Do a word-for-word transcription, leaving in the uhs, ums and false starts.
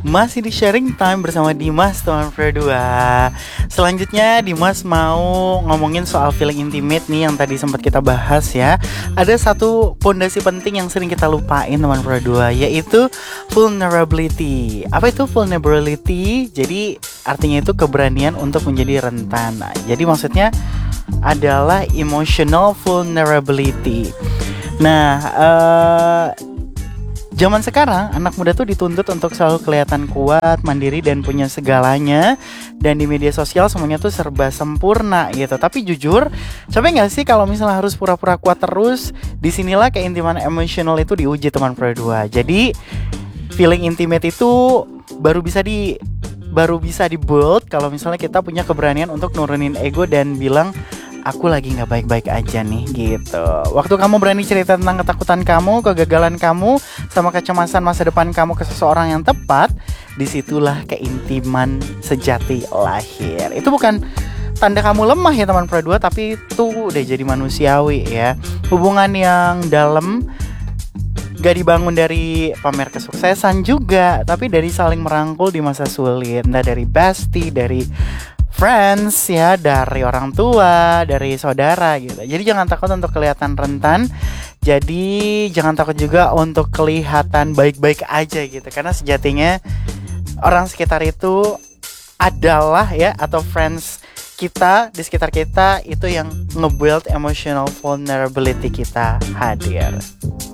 Masih di sharing time bersama Dimas teman berdua. Selanjutnya Dimas mau ngomongin soal feeling intimate nih yang tadi sempat kita bahas ya. Ada satu pondasi penting yang sering kita lupain teman berdua, yaitu vulnerability. Apa itu vulnerability? Jadi artinya itu keberanian untuk menjadi rentan. Nah, jadi maksudnya adalah emotional vulnerability. Nah, uh, zaman sekarang anak muda tuh dituntut untuk selalu kelihatan kuat, mandiri dan punya segalanya. Dan di media sosial semuanya tuh serba sempurna gitu. Tapi jujur, capek gak sih kalau misalnya harus pura-pura kuat terus? Disinilah keintiman emosional itu diuji teman berdua. Jadi feeling intimate itu baru bisa di baru bisa di build kalau misalnya kita punya keberanian untuk nurunin ego dan bilang, aku lagi gak baik-baik aja nih gitu. Waktu kamu berani cerita tentang ketakutan kamu, kegagalan kamu, sama kecemasan masa depan kamu ke seseorang yang tepat, disitulah keintiman sejati lahir. Itu bukan tanda kamu lemah ya teman berdua, tapi itu udah jadi manusiawi ya. Hubungan yang dalam gak dibangun dari pamer kesuksesan juga, tapi dari saling merangkul di masa sulit. Nah, dari bestie, dari friends ya, dari orang tua, dari saudara gitu. Jadi jangan takut untuk kelihatan rentan. Jadi jangan takut juga untuk kelihatan baik-baik aja gitu. Karena sejatinya orang sekitar itu adalah ya, atau friends kita di sekitar kita itu yang nge-build emotional vulnerability kita hadir.